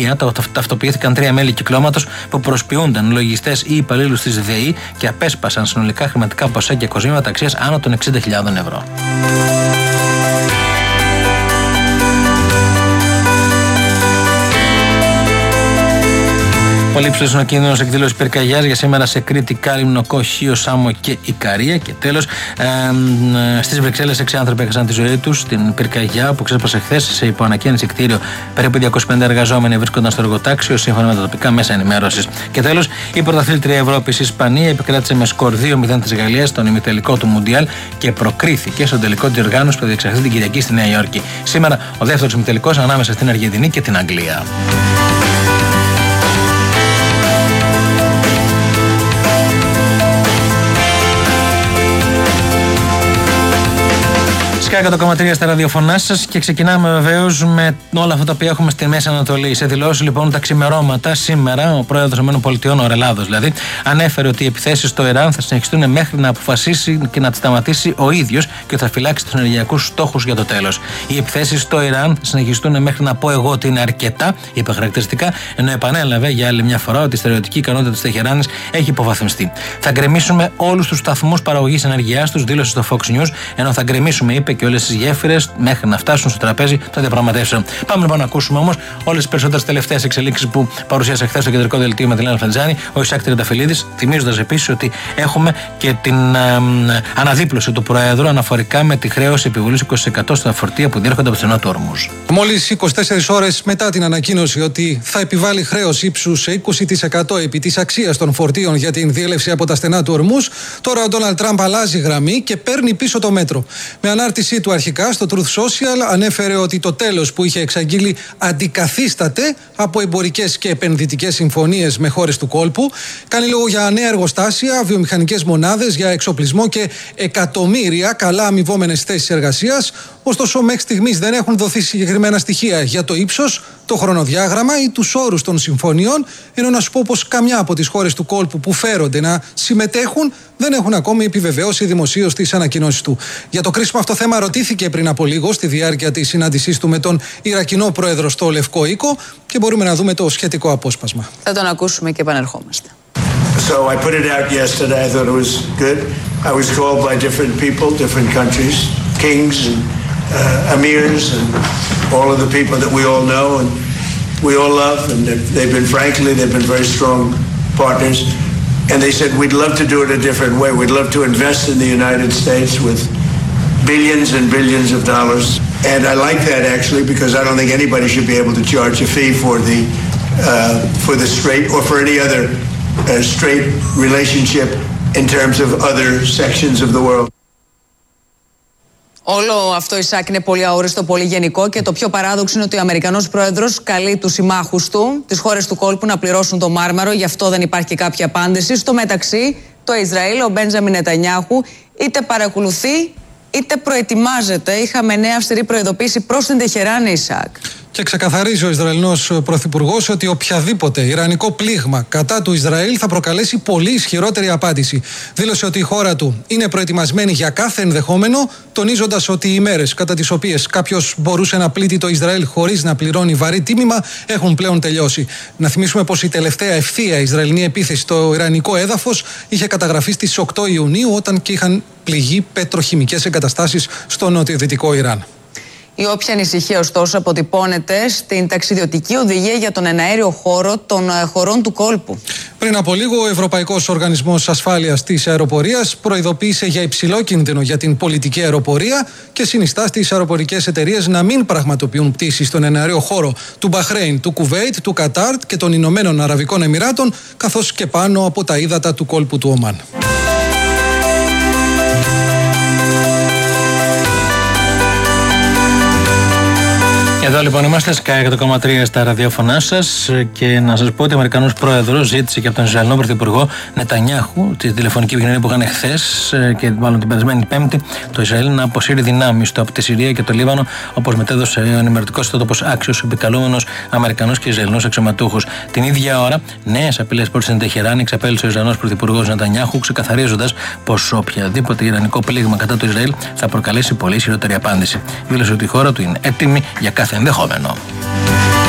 Ισπανία ταυτοποιήθηκαν 3 μέλη κυκλώματος που προσποιούνταν λογιστές ή υπαλλήλους της ΔΕΗ και απέσπασαν συνολικά χρηματικά ποσά και κοσμήματα αξίας άνω των 60.000 ευρώ. Πολύ υψηλός είναι ο κίνδυνος εκδήλωσης πυρκαγιάς για σήμερα σε Κρήτη, Κάλυμνο, Κοχείο, Σάμο και Ικαρία. Και τέλος, στις Βρυξέλλες 6 άνθρωποι έχασαν τη ζωή τους στην πυρκαγιά που ξέσπασε χθες σε υποανακαίνιση κτίριο. Περίπου 250 εργαζόμενοι βρίσκονταν στο εργοτάξιο σύμφωνα με τα τοπικά μέσα ενημέρωσης. Και τέλος, η πρωταθλήτρια Ευρώπης η Ισπανία επικράτησε με σκορ 2-0 της Γαλλίας στον ημιτελικό του Μουντιάλ και προκρίθηκε στον τελικό της διοργάνωσης που θα διεξαχθεί την Κυριακή στη Νέα Υόρκη. Σήμερα ο δεύτερος ημιτελικός ανάμεσα στην Αργεντινή και την Αγγλία. Σκάι 100,3 στα ραδιοφωνά σας και ξεκινάμε βεβαίως με όλα αυτά τα οποία έχουμε στη Μέση Ανατολή. Σε δηλώσεις λοιπόν τα ξημερώματα σήμερα, ο πρόεδρος των ΗΠΑ, ο Ρελάδος δηλαδή, ανέφερε ότι οι επιθέσεις στο Ιράν θα συνεχιστούν μέχρι να αποφασίσει και να τις σταματήσει ο ίδιος και θα φυλάξει τους ενεργειακούς στόχους για το τέλος. Οι επιθέσεις στο Ιράν θα συνεχιστούν μέχρι να πω εγώ ότι είναι αρκετά, είπε χαρακτηριστικά, ενώ επανέλαβε για άλλη μια φορά ότι η στερεωτική ικανότητα της Τεχεράνης έχει υποβαθμιστεί. Θα γκρεμίσουμε όλους τους σταθμούς παραγωγής ενεργειάς τους, δήλωσε στο Fox News, ενώ θα γκρεμίσουμε, είπε, και όλες τις γέφυρες μέχρι να φτάσουν στο τραπέζι των διαπραγματεύσεων. Πάμε λοιπόν να ακούσουμε όμως όλες τις περισσότερες τελευταίες εξελίξεις που παρουσίασε χθες στο κεντρικό δελτίο με την Λένα Φεντζάνη, ο Ισάκ Τριανταφυλλίδης, θυμίζοντας επίσης ότι έχουμε και την αναδίπλωση του Προέδρου αναφορικά με τη χρέωση επιβολής 20% στα φορτία που διέρχονται από το στενό του Ορμούζ. Μόλις 24 ώρες μετά την ανακοίνωση ότι θα επιβάλλει χρέος ύψους 20% επί της αξίας των φορτίων για την διέλευση από τα στενά του Ορμούζ, τώρα ο Ντόναλντ Τραμπ αλλάζει γραμμή και παίρνει πίσω το μέτρο. Με ανάρτησή του αρχικά στο Truth Social ανέφερε ότι το τέλος που είχε εξαγγείλει αντικαθίσταται από εμπορικές και επενδυτικές συμφωνίες με χώρες του κόλπου. Κάνει λόγο για νέα εργοστάσια, βιομηχανικές μονάδες, για εξοπλισμό και εκατομμύρια καλά αμοιβόμενες θέσεις εργασίας. Ωστόσο, μέχρι στιγμής δεν έχουν δοθεί συγκεκριμένα στοιχεία για το ύψος, το χρονοδιάγραμμα ή τους όρους των συμφωνιών. Ενώ να σου πω πως καμιά από τις χώρες του κόλπου που φέρονται να συμμετέχουν δεν έχουν ακόμη επιβεβαιώσει δημοσίως τις ανακοινώσεις του. Για το κρίσιμο αυτό θέμα ρωτήθηκε πριν από λίγο στη διάρκεια της συνάντησής του με τον Ιρακινό πρόεδρο στο Λευκό Οίκο και μπορούμε να δούμε το σχετικό απόσπασμα. Θα τον ακούσουμε και επανερχόμαστε. So I put it out yesterday. I thought it was good. I was called by different people, different countries, kings and emirs and all of the people that we all know and we all love, and they've been very strong partners. And they said we'd love to do it a different way. We'd love to invest in the United States with billions and billions of dollars. And I like that actually because I don't think anybody should be able to charge a fee for the straight or for any other straight relationship in terms of other sections of the world. Όλο αυτό, Ισάκ, είναι πολύ αόριστο, πολύ γενικό και το πιο παράδοξο είναι ότι ο Αμερικανός πρόεδρος καλεί τους συμμάχους του, τις χώρες του κόλπου, να πληρώσουν το μάρμαρο, γι' αυτό δεν υπάρχει κάποια απάντηση. Στο μεταξύ, το Ισραήλ, ο Μπέντζαμιν Νετανιάχου, είτε παρακολουθεί είτε προετοιμάζεται. Είχαμε νέα αυστηρή προειδοποίηση προς την Τεχεράνη, Ισάκ. Και ξεκαθαρίζει ο Ισραηλινός πρωθυπουργός ότι οποιαδήποτε ιρανικό πλήγμα κατά του Ισραήλ θα προκαλέσει πολύ ισχυρότερη απάντηση. Δήλωσε ότι η χώρα του είναι προετοιμασμένη για κάθε ενδεχόμενο, τονίζοντας ότι οι ημέρες κατά τις οποίες κάποιος μπορούσε να πλήττει το Ισραήλ χωρίς να πληρώνει βαρύ τίμημα έχουν πλέον τελειώσει. Να θυμίσουμε πως η τελευταία ευθεία Ισραηλινή επίθεση στο ιρανικό έδαφος είχε καταγραφεί στις 8 Ιουνίου, όταν και είχαν πληγεί πετροχημικές εγκαταστάσεις στο νοτιοδυτικό Ιράν. Η όποια ανησυχία, ωστόσο, αποτυπώνεται στην ταξιδιωτική οδηγία για τον εναέριο χώρο των χωρών του κόλπου. Πριν από λίγο, ο Ευρωπαϊκός Οργανισμός Ασφάλειας της Αεροπορίας προειδοποίησε για υψηλό κίνδυνο για την πολιτική αεροπορία και συνιστά στις αεροπορικές εταιρείες να μην πραγματοποιούν πτήσεις στον εναέριο χώρο του Μπαχρέιν, του Κουβέιτ, του Κατάρ και των Ηνωμένων Αραβικών Εμιράτων, καθώς και πάνω από τα ύδατα του κόλπου του Ομάν. Εδώ λοιπόν είμαστε, Sky 100,3 στα ραδιόφωνά σας, και να σας πω ότι ο Αμερικανός πρόεδρος ζήτησε και από τον Ισραηλινό πρωθυπουργό Νετανιάχου τη τηλεφωνική επικοινωνία που είχαν χθες και μάλλον την περασμένη Πέμπτη, το Ισραήλ να αποσύρει δυνάμεις του από τη Συρία και το Λίβανο, όπως μετέδωσε ο ενημερωτικός ιστότοπος Axios, επικαλούμενος Αμερικανούς και Ισραηλινούς αξιωματούχους. Την ίδια ώρα, νέες απειλές προς την Τεχεράνη εξαπέλυσε ο Ισραηλινός πρωθυπουργός Νετανιάχου, ξεκαθαρίζοντας πως οποιαδήποτε ιρανικό πλήγμα κατά του Ισραήλ θα προκαλέσει πολύ ισχυρότερη απάντηση. Δήλωσε ότι η χώρα του είναι έτοιμη για κάθε ενδεχόμενο.